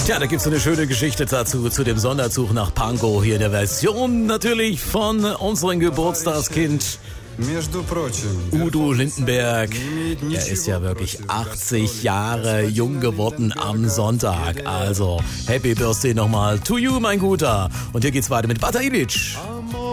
Ja, da gibt's so eine schöne Geschichte dazu, zu dem Sonderzug nach Pankow. Hier in der Version natürlich von unserem Geburtstagskind Udo Lindenberg. Er ist ja wirklich 80 Jahre jung geworden am Sonntag. Also, Happy Birthday nochmal to you, mein Guter. Und hier geht's weiter mit Bata Ilic.